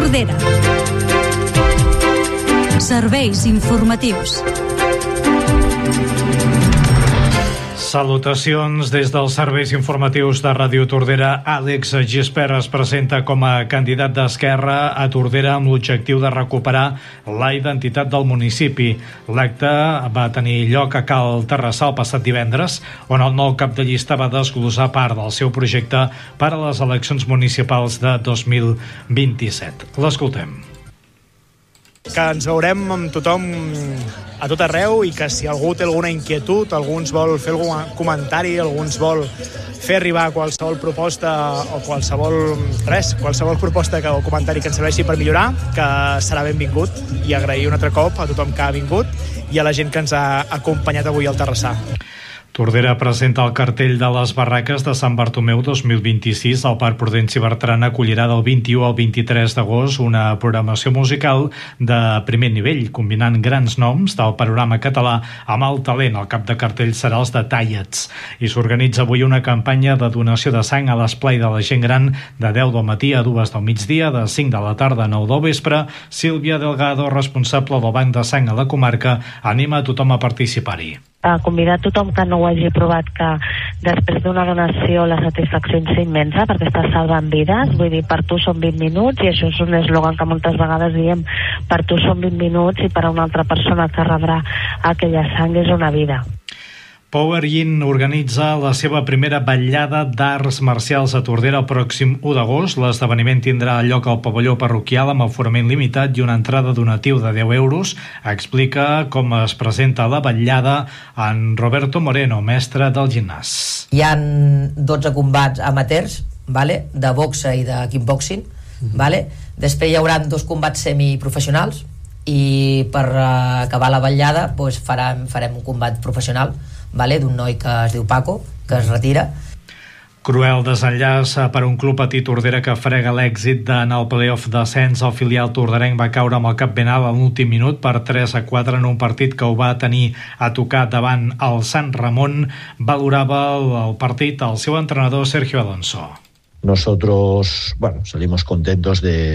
Tordera. Serveis informatius. Salutacions des dels serveis informatius de Ràdio Tordera. Àlex Gispert es presenta com a candidat d'Esquerra a Tordera amb l'objectiu de recuperar la identitat del municipi. L'acte va tenir lloc a Cal Terrassà el passat divendres, on el nou cap de llista va desglosar part del seu projecte per a les eleccions municipals de 2027. L'escoltem. Que ens veurem amb tothom a tot arreu i que si algú té alguna inquietud, algú ens vol fer algun comentari, algú ens vol fer arribar qualsevol proposta o qualsevol proposta o comentari que ens serveixi per millorar, que serà benvingut, i agrair un altre cop a tothom que ha vingut i a la gent que ens ha acompanyat avui al Terrassà. Tordera presenta el cartell de les barraques de Sant Bartomeu 2026. El Parc Prudenci Bertran acollirà del 21 al 23 d'agost una programació musical de primer nivell, combinant grans noms del panorama català amb el talent. El cap de cartell serà els de Tallets. I s'organitza avui una campanya de donació de sang a l'esplai de la gent gran de 10 del matí a 2 del migdia, de 5 de la tarda a 9 del vespre. Sílvia Delgado, responsable del Banc de Sang a la comarca, anima a tothom a participar-hi. A convidar tothom que no ho hagi provat, que després d'una donació la satisfacció és immensa perquè estàs salvant vides. Vull dir, per tu són 20 minuts, i això és un eslògan que moltes vegades diem: per tu són 20 minuts i per a una altra persona que rebrà aquella sang és una vida. Power Yin organitza la seva primera vetllada d'arts marcials a Tordera el pròxim 1 d'agost. L'esdeveniment tindrà lloc al pavelló parroquial amb aforament limitat i una entrada donatiu de 10 euros. Explica com es presenta la vetllada en Roberto Moreno, mestre del gimnàs. Hi ha 12 combats amateurs, vale? De boxa i de kickboxing. Vale? Després hi haurà 2 combats semiprofessionals i per acabar la vetllada doncs farem un combat professional, vale? D'un noi que es diu Paco, que es retira. Cruel desenllaç per un club petit Tordera que frega l'èxit en el play-off d'ascens. El filial torderenc va caure amb el cap ben alt a l'últim minut per 3-4 en un partit que ho va tenir a tocar davant el Sant Ramon. Valorava el partit el seu entrenador Sergio Alonso. Nosotros, salimos contentos de